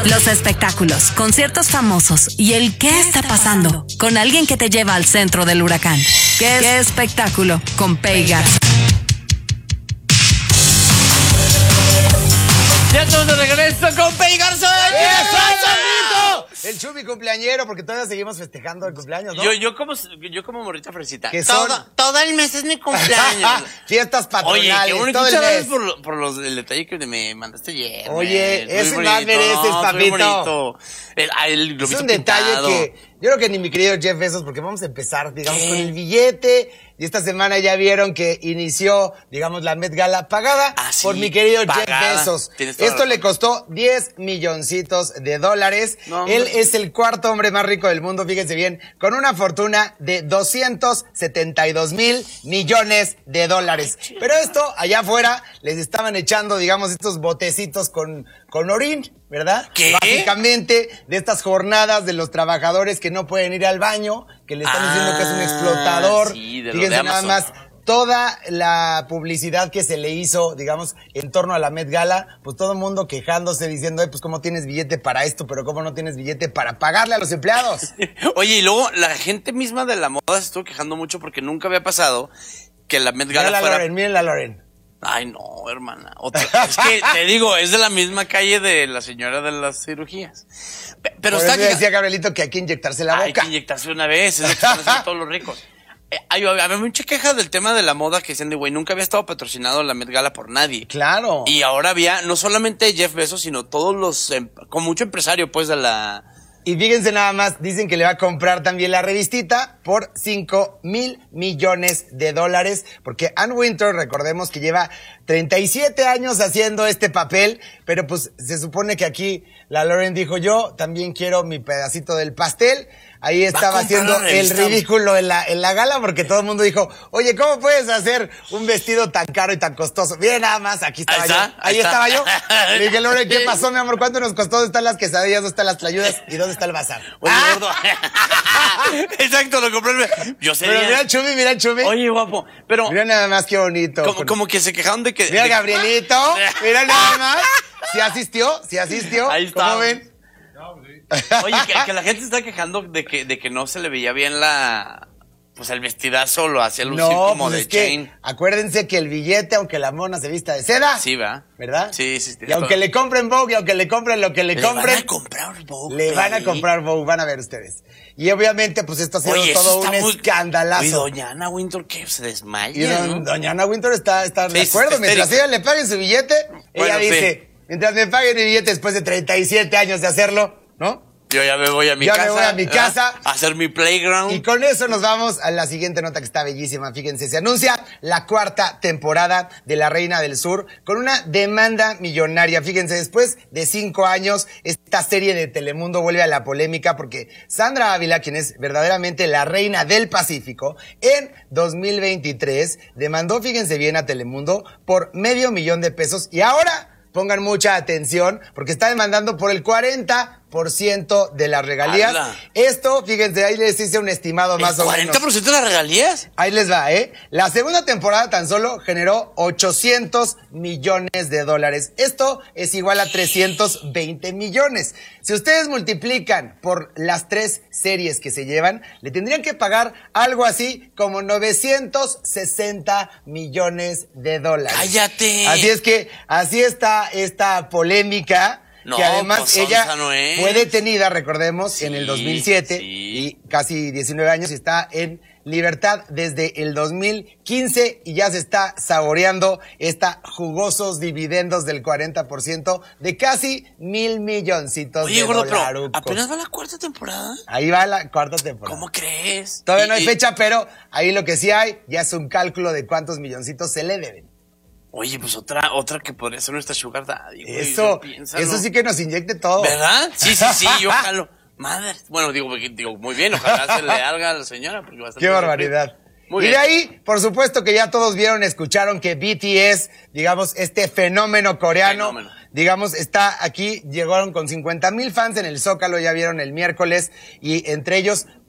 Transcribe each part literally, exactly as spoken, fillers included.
Los espectáculos, conciertos famosos y el qué está pasando con alguien que te lleva al centro del huracán. ¿Qué, ¿Qué espectáculo? Con Pei Garza. Ya estamos de regreso con Pei Garza. El Chumi cumpleañero, porque todavía seguimos festejando el cumpleaños, ¿no? Yo, yo como, yo como morrita fresita. Que son... todo, todo el mes es mi cumpleaños. Fiestas patronales. Oye, qué bonito. todo el Muchas mes. gracias por, por los, el detalle que me mandaste ayer. Oye, man. ese Muy más bonito, mereces, no, papito. muy bonito. El, el Es globito un detalle pintado. que yo creo que ni mi querido Jeff Bezos, porque vamos a empezar, digamos, ¿Qué? con el billete. Y esta semana ya vieron que inició, digamos, la Met Gala pagada Ah, sí, por mi querido pagada. Jeff Bezos. Tienes toda Esto la le razón. costó diez milloncitos de dólares. No, Él hombre. es el cuarto hombre más rico del mundo, fíjense bien, con una fortuna de doscientos setenta y dos mil millones de dólares. Pero esto, allá afuera, les estaban echando, digamos, estos botecitos con, con orín, ¿verdad? ¿Qué? Básicamente, de estas jornadas de los trabajadores que no pueden ir al baño, que le están Ah, diciendo que es un explotador. sí, de lo Fíjense de nada Amazon. más, toda la publicidad que se le hizo, digamos, en torno a la Met Gala, pues todo el mundo quejándose, diciendo, ay, pues cómo tienes billete para esto, pero cómo no tienes billete para pagarle a los empleados. Oye, y luego la gente misma de la moda se estuvo quejando mucho porque nunca había pasado que la Met Gala Miren la fuera... Loren, miren la Loren. Ay, no, hermana. Otra... es que, te digo, es de la misma calle de la señora de las cirugías. Pe- Pero Por está... eso decía Gabrielito que hay que inyectarse la Hay boca. que inyectarse una vez, es lo que están haciendo todos los ricos. Eh, hay, había mucha queja del tema de la moda que decían de, güey, nunca había estado patrocinado la Met Gala por nadie. Claro. Y ahora había, no solamente Jeff Bezos, sino todos los, em- con mucho empresario, pues, de la... Y fíjense nada más, dicen que le va a comprar también la revistita por cinco mil millones de dólares, porque Ann Wintour, recordemos que lleva treinta y siete años haciendo este papel, pero pues se supone que aquí la Lauren dijo, yo también quiero mi pedacito del pastel. Ahí estaba comprar haciendo la el revista. ridículo en la, en la gala, porque todo el mundo dijo, oye, ¿cómo puedes hacer un vestido tan caro y tan costoso? Miren nada más, aquí estaba Ahí yo. está, Ahí, ahí está. estaba yo. Le dije, Lauren, ¿qué pasó, mi amor? ¿Cuánto nos costó? ¿Dónde están las quesadillas? ¿Dónde están las tlayudas? ¿Y dónde está el bazar? Oye, ¡Ah! gordo. Exacto, lo compré. el- Yo sería... Pero mira el Chumi, mira el Chumi. Oye, guapo, pero... Mira nada más qué bonito. Como, Con- como que se quejaron de que... Mira de- Gabrielito, mira nada más. ¿Sí asistió? ¿Sí asistió? Ahí está. ¿Cómo ven? Oye, que, que la gente se está quejando de que, de que no se le veía bien la... Pues el vestidazo lo hacía lucir No, como pues de es que chain. acuérdense que el billete, aunque la mona se vista de seda, Sí, ¿va? ¿verdad? Sí, sí. Y aunque le compren Vogue, y aunque le compren lo que le, Le compren, van a comprar Vogue, le van a güey. comprar Vogue, van a ver ustedes. Y obviamente, pues esto ha sido Oye, eso todo está un muy... escandalazo. Y doña Ana Wintour que se desmaya, Y don- ¿no? doña Ana Wintour está, está de Sí, sí, acuerdo. está Mientras histérica. ella le paguen su billete, Bueno, ella sí. dice, mientras me paguen mi billete después de treinta y siete años de hacerlo, ¿no? Yo ya me voy a mi Ya me casa. voy a mi ¿verdad? casa. A hacer mi playground. Y con eso nos vamos a la siguiente nota que está bellísima. Fíjense, se anuncia la cuarta temporada de La Reina del Sur con una demanda millonaria. Fíjense, después de cinco años, esta serie de Telemundo vuelve a la polémica porque Sandra Ávila, quien es verdaderamente la reina del Pacífico, en dos mil veintitrés demandó, fíjense bien, a Telemundo por medio millón de pesos y ahora... Pongan mucha atención porque está demandando por el cuarenta por ciento de las regalías. ¡Hala! Esto, fíjense, ahí les hice un estimado más ¿El o cuarenta por menos. ciento de las regalías? Ahí les va, ¿eh? La segunda temporada tan solo generó ochocientos millones de dólares. Esto es igual a trescientos veinte millones. Si ustedes multiplican por las tres series que se llevan, le tendrían que pagar algo así como novecientos sesenta millones de dólares. ¡Cállate! Así es que, así está esta polémica. No, que además pues, ella onza no es. fue detenida, recordemos, Sí, en el dos mil siete sí. y casi diecinueve años y está en libertad desde el dos mil quince y ya se está saboreando esta jugosos dividendos del cuarenta por ciento de casi mil milloncitos Oye, de gordo, pero dolarucos. apenas va la cuarta temporada. Ahí va la cuarta temporada. ¿Cómo crees? Todavía Y- no hay y- fecha, pero ahí lo que sí hay ya es un cálculo de cuántos milloncitos se le deben. Oye, pues otra, otra que podría ser nuestra sugar daddy, güey, Eso, piénsalo. eso sí que nos inyecte todo. ¿Verdad? Sí, sí, sí, yo jalo. Madre, bueno, digo, porque- digo, muy bien, ojalá se le haga a la señora. Porque bastante Qué barbaridad. Muy y bien. de ahí, por supuesto que ya todos vieron, escucharon que B T S, digamos, este fenómeno coreano, Fenómeno. digamos, está aquí, llegaron con cincuenta mil fans en el Zócalo, ya vieron el miércoles, y entre ellos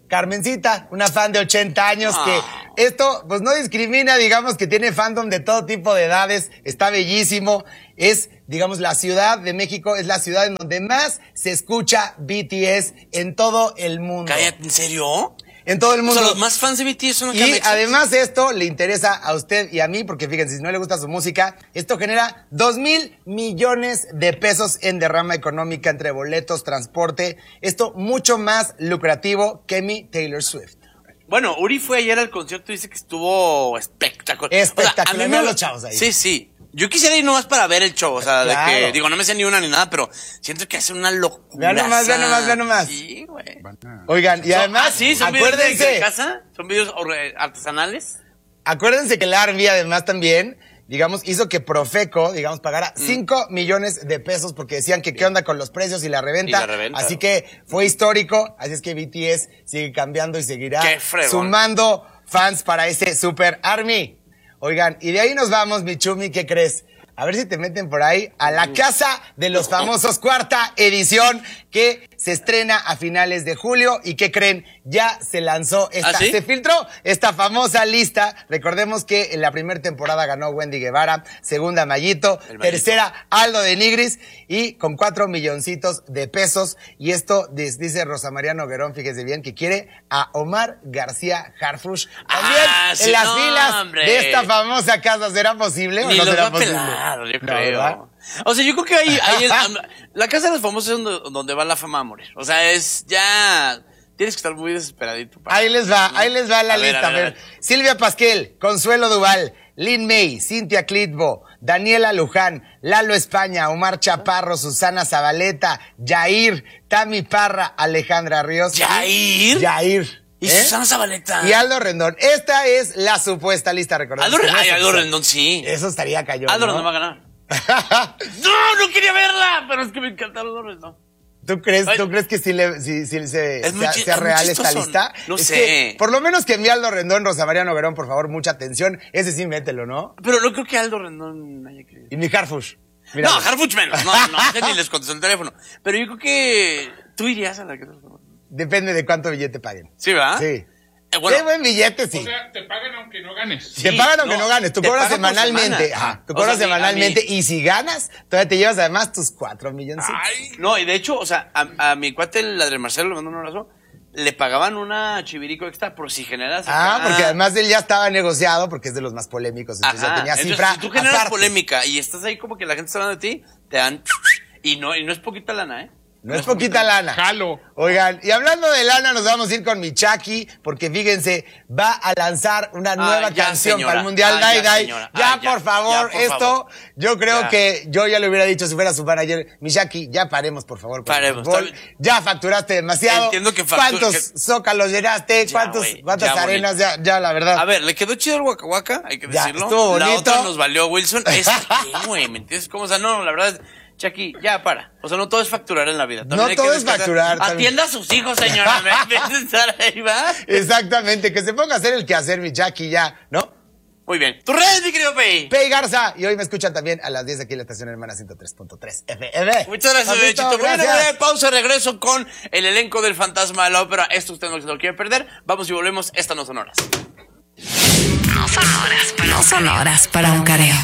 Carmencita, una fan de ochenta años Ah. que esto pues no discrimina, digamos que tiene fandom de todo tipo de edades, está bellísimo, es, digamos, la Ciudad de México es la ciudad en donde más se escucha B T S en todo el mundo. Cállate, ¿en serio? En todo el O mundo. sea, los más fans de B T S son acá Y mexicanos. además esto le interesa a usted y a mí, porque fíjense, si no le gusta su música, esto genera dos mil millones de pesos en derrama económica entre boletos, transporte. Esto mucho más lucrativo que mi Taylor Swift. Bueno, Uri fue ayer al concierto y dice que estuvo espectacular. Espectacular, O sea, a mí veo me- a los chavos ahí. Sí, sí. Yo quisiera ir nomás para ver el show, o sea, Claro. de que, digo, no me sé ni una ni nada, pero siento que hace una locura. Vean nomás, vean nomás, vean nomás. Sí, güey. Oigan, y Son- además, ah, sí, son videos de, acuérdense, de casa, son videos or- artesanales. acuérdense que la R B además también, digamos, hizo que Profeco, digamos, pagara cinco millones de pesos porque decían que qué onda con los precios y la reventa. Y la reventa. Así que fue histórico, así es que B T S sigue cambiando y seguirá Qué fregón. sumando fans para ese Super Army. Oigan, y de ahí nos vamos, mi Chumi, ¿qué crees? A ver si te meten por ahí a la Casa de los Famosos, cuarta edición, que se estrena a finales de julio. ¿Y qué creen? Ya se lanzó esta, ¿Ah, sí? se filtró esta famosa lista. Recordemos que en la primera temporada ganó Wendy Guevara, segunda Mayito, El Mayito. tercera Aldo de Nigris y con cuatro milloncitos de pesos. Y esto dis- dice Rosa María Noguerón, fíjese bien, que quiere a Omar García Harfuch también Ah, sí, en las no, filas hombre. de esta famosa casa. ¿Será posible o Ni no los va será a posible? pelar, yo No, creo. ¿verdad? O sea, yo creo que ahí, ahí es- la casa de los famosos es donde, donde va la fama a morir. O sea, es ya, tienes que estar muy desesperadito. para- Ahí les va, ahí les va la A ver, lista. a A ver, ver, a ver. Silvia Pasquel, Consuelo Duval, Lin May, Cintia Clitbo, Daniela Luján, Lalo España, Omar Chaparro, Susana Zabaleta, Yair, Tami Parra, Alejandra Ríos. ¿Yair? Yair. Y ¿eh? Susana Zabaleta. Y Aldo Rendón. Esta es la supuesta lista, recordemos. Aldo, que no ay, es Aldo oficial. Rendón, sí. Eso estaría cayón, Aldo ¿no? Rendón va a ganar. No, no quería verla, pero es que me encanta Aldo Rendón. ¿Tú crees, Ay. ¿Tú crees que sí, le, sí, sí se, Es muy sea, chi- sea es muy real esta chistoso. lista? No Es sé. que, por lo menos que envíe Aldo Rendón, Rosa María Noguerón, por favor, mucha atención. Ese sí, mételo, ¿no? Pero no creo que Aldo Rendón haya querido. Y mi Harfush. No, Harfuch menos. No, no, ese ni les contestó el teléfono. Pero yo creo que tú irías a la casa de los famosos. Depende de cuánto billete paguen. ¿Sí, va? Sí. Eh, bueno, Qué buen billete, sí. O sea, te pagan aunque no ganes. te sí, pagan aunque no, no, ganes. Tú te cobras pagan por semanalmente. semana. Ajá. Tú O cobras sea, a mí- a semanalmente. mí- Y si ganas, todavía te llevas además tus cuatro milloncitos. Ay, no, y de hecho, o sea, a, a mi cuate, el Adrián Marcelo, le mando un abrazo, le pagaban una chivirico extra por si generas. Ah, acá- porque además él ya estaba negociado porque es de los más polémicos. Entonces Ajá. ya tenía Entonces, cifra si tú generas aparte. polémica y estás ahí como que la gente está hablando de ti, te dan. Y no, y no es poquita lana, ¿eh? No es poquita lana. jalo. Oigan, y hablando de lana, nos vamos a ir con Michaki, porque fíjense, va a lanzar una nueva ya, canción señora. para el Mundial Ah, Dai ya, Dai. señora. Ya, Ah, ya. por favor, Ya, por esto, favor. yo creo Ya. que yo ya le hubiera dicho si fuera su manager, Michaki, ya paremos, por favor. con el Paremos, fútbol. está bien. Ya facturaste demasiado. Entiendo que factu- ¿Cuántos que- zócalos llenaste? Ya, ¿Cuántos, güey, ¿Cuántas ya, arenas? Ya, ya, la verdad. A ver, le quedó chido el Waka Waka, hay que Ya, decirlo. estuvo La bonito. otra nos valió Wilson. Es que, güey, ¿me entiendes? ¿Cómo? O sea, no, la verdad es, Chucky, ya para. O sea, no todo es facturar en la vida. También No hay que todo es descansar. facturar, también. Atienda a sus hijos, señora. En vez de estar ahí, ¿va? Exactamente, que se ponga a hacer el quehacer, Michaki, ya, ¿no? Muy bien. ¿Tu red, mi querido Pei? Pei Garza, y hoy me escuchan también a las diez aquí en la estación hermana ciento tres punto tres F M. Muchas gracias, Papito, Bechito. Bueno, gracias. breve pausa, regreso con el elenco del Fantasma de la Ópera. Esto usted no se lo quiere perder. Vamos y volvemos. Estas no son horas. No son horas para, no son horas para un careo.